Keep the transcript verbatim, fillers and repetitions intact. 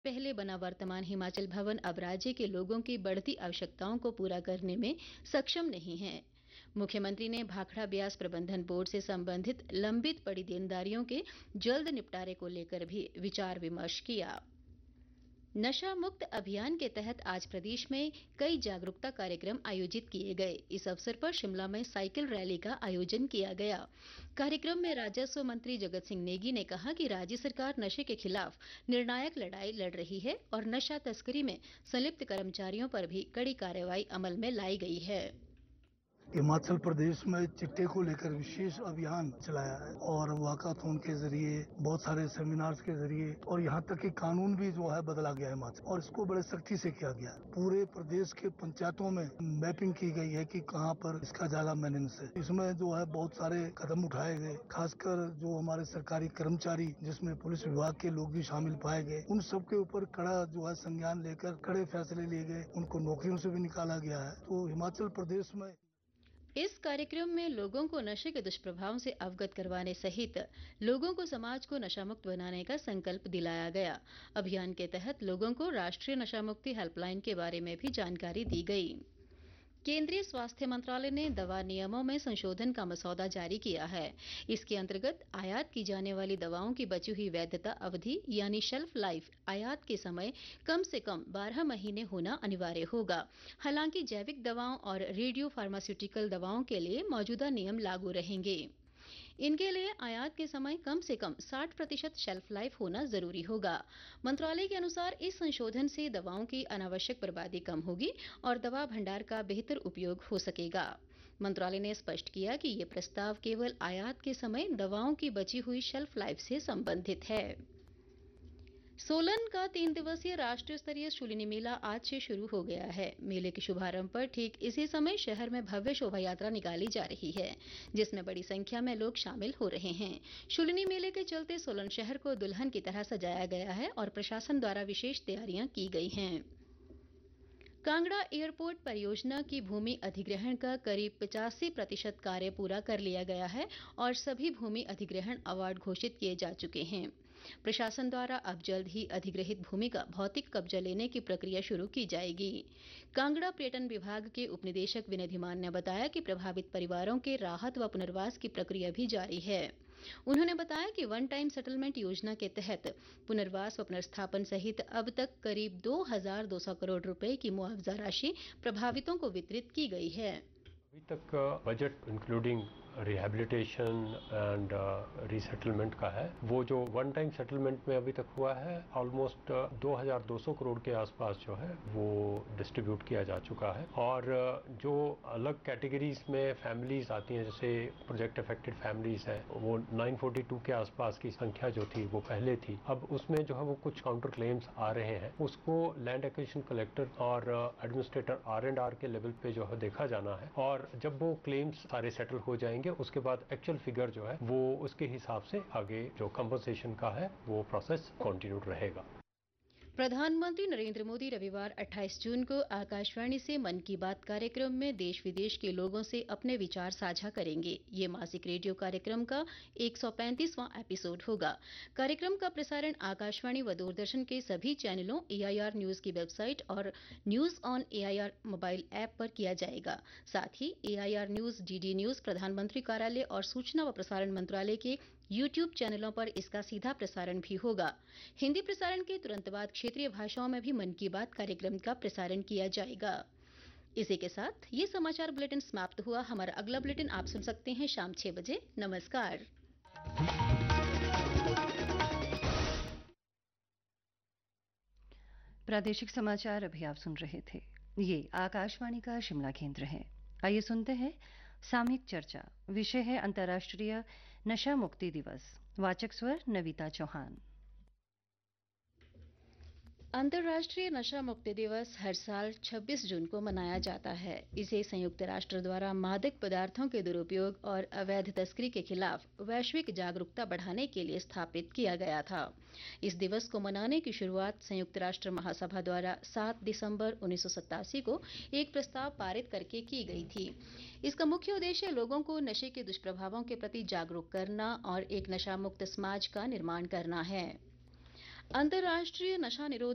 पहले बना वर्तमान हिमाचल भवन अब राज्य के लोगों की बढ़ती आवश्यकताओं को पूरा करने में सक्षम नहीं है। मुख्यमंत्री ने भाखड़ा ब्यास प्रबंधन बोर्ड से संबंधित लंबित पड़ी देनदारियों के जल्द निपटारे को लेकर भी विचार विमर्श किया। नशा मुक्त अभियान के तहत आज प्रदेश में कई जागरूकता कार्यक्रम आयोजित किए गए। इस अवसर पर शिमला में साइकिल रैली का आयोजन किया गया। कार्यक्रम में राजस्व मंत्री जगत सिंह नेगी ने कहा कि राज्य सरकार नशे के खिलाफ निर्णायक लड़ाई लड़ रही है और नशा तस्करी में संलिप्त कर्मचारियों पर भी कड़ी कार्रवाई अमल में लाई गई है। हिमाचल प्रदेश में चिट्टे को लेकर विशेष अभियान चलाया है और वाकाथॉन के जरिए बहुत सारे सेमिनार्स के जरिए और यहाँ तक कि कानून भी जो है बदला गया है हिमाचल और इसको बड़े सख्ती से किया गया है। पूरे प्रदेश के पंचायतों में मैपिंग की गई है कि कहाँ पर इसका ज्यादा मेनेंस है। इसमें जो है बहुत सारे कदम उठाए गए, खासकर जो हमारे सरकारी कर्मचारी जिसमें पुलिस विभाग के लोग भी शामिल पाए गए, उन सबके ऊपर कड़ा जो है संज्ञान लेकर कड़े फैसले लिए गए, उनको नौकरियों से भी निकाला गया है। तो हिमाचल प्रदेश में इस कार्यक्रम में लोगों को नशे के दुष्प्रभावों से अवगत करवाने सहित लोगों को समाज को नशा मुक्त बनाने का संकल्प दिलाया गया। अभियान के तहत लोगों को राष्ट्रीय नशा मुक्ति हेल्पलाइन के बारे में भी जानकारी दी गई। केंद्रीय स्वास्थ्य मंत्रालय ने दवा नियमों में संशोधन का मसौदा जारी किया है। इसके अंतर्गत आयात की जाने वाली दवाओं की बची हुई वैधता अवधि यानी शेल्फ लाइफ आयात के समय कम से कम बारह महीने होना अनिवार्य होगा। हालांकि जैविक दवाओं और रेडियो फार्मास्यूटिकल दवाओं के लिए मौजूदा नियम लागू रहेंगे। इनके लिए आयात के समय कम से कम साठ प्रतिशत शेल्फ लाइफ होना जरूरी होगा। मंत्रालय के अनुसार इस संशोधन से दवाओं की अनावश्यक बर्बादी कम होगी और दवा भंडार का बेहतर उपयोग हो सकेगा। मंत्रालय ने स्पष्ट किया कि ये प्रस्ताव केवल आयात के समय दवाओं की बची हुई शेल्फ लाइफ से संबंधित है। सोलन का तीन दिवसीय राष्ट्रीय स्तरीय शूलिनी मेला आज से शुरू हो गया है। मेले के शुभारंभ पर ठीक इसी समय शहर में भव्य शोभा यात्रा निकाली जा रही है, जिसमें बड़ी संख्या में लोग शामिल हो रहे हैं। शूलिनी मेले के चलते सोलन शहर को दुल्हन की तरह सजाया गया है और प्रशासन द्वारा विशेष तैयारियां की गई हैं। कांगड़ा एयरपोर्ट परियोजना की भूमि अधिग्रहण का करीब पचासी प्रतिशत कार्य पूरा कर लिया गया है और सभी भूमि अधिग्रहण अवार्ड घोषित किए जा चुके हैं। प्रशासन द्वारा अब जल्द ही अधिग्रहित भूमि का भौतिक कब्जा लेने की प्रक्रिया शुरू की जाएगी। कांगड़ा पर्यटन विभाग के उपनिदेशक विनय धीमान ने बताया कि प्रभावित परिवारों के राहत व पुनर्वास की प्रक्रिया भी जारी है। उन्होंने बताया कि वन टाइम सेटलमेंट योजना के तहत पुनर्वास व पुनर्स्थापन सहित अब तक करीब दो हज़ार दो सौ करोड़ रुपए की मुआवजा राशि प्रभावितों को वितरित की गई है। अभी तक budget including rehabilitation and resettlement का है, वो जो वन टाइम सेटलमेंट में अभी तक हुआ है ऑलमोस्ट दो हज़ार दो सौ करोड़ के आसपास जो है वो डिस्ट्रीब्यूट किया जा चुका है। और जो अलग कैटेगरीज में फैमिलीज आती हैं, जैसे प्रोजेक्ट अफेक्टेड फैमिलीज है, वो नौ सौ बयालीस के आसपास की संख्या जो थी वो पहले थी। अब उसमें जो है वो कुछ काउंटर क्लेम्स आ रहे हैं, उसको लैंड एक्विजिशन कलेक्टर और एडमिनिस्ट्रेटर आर एंड आर के लेवल पे जो है देखा जाना है और जब वो क्लेम्स सारे सेटल हो जाएंगे उसके बाद एक्चुअल फिगर जो है वो उसके हिसाब से आगे जो कंपनसेशन का है वो प्रोसेस कंटिन्यू रहेगा। प्रधानमंत्री नरेंद्र मोदी रविवार अट्ठाईस जून को आकाशवाणी से मन की बात कार्यक्रम में देश विदेश के लोगों से अपने विचार साझा करेंगे। ये मासिक रेडियो कार्यक्रम का एक सौ पैंतीसवां एपिसोड होगा। कार्यक्रम का प्रसारण आकाशवाणी व दूरदर्शन के सभी चैनलों, एआईआर न्यूज की वेबसाइट और news on AIR mobile app पर किया जाएगा। साथ ही एआईआर न्यूज, डीडी न्यूज, प्रधानमंत्री कार्यालय और सूचना व प्रसारण मंत्रालय के यूट्यूब चैनलों पर इसका सीधा प्रसारण भी होगा। हिंदी प्रसारण के तुरंत बाद क्षेत्रीय भाषाओं में भी मन की बात कार्यक्रम का प्रसारण किया जाएगा। इसी के साथ ये समाचार बुलेटिन समाप्त हुआ। हमारा अगला बुलेटिन आप सुन सकते हैं शाम छह बजे। नमस्कार। प्रादेशिक समाचार अभी आप सुन रहे थे। ये आकाशवाणी का शिमला केंद्र है। आइए सुनते हैं सामयिक चर्चा। विषय है अंतर्राष्ट्रीय नशा मुक्ति दिवस। वाचक स्वर नविता चौहान। अंतर्राष्ट्रीय नशा मुक्ति दिवस हर साल छब्बीस जून को मनाया जाता है। इसे संयुक्त राष्ट्र द्वारा मादक पदार्थों के दुरुपयोग और अवैध तस्करी के खिलाफ वैश्विक जागरूकता बढ़ाने के लिए स्थापित किया गया था। इस दिवस को मनाने की शुरुआत संयुक्त राष्ट्र महासभा द्वारा सात दिसंबर उन्नीस सौ सत्तासी को एक प्रस्ताव पारित करके की गई थी। इसका मुख्य उद्देश्य लोगों को नशे के दुष्प्रभावों के प्रति जागरूक करना और एक नशा मुक्त समाज का निर्माण करना है। अंतर्राष्ट्रीय नशा निरोध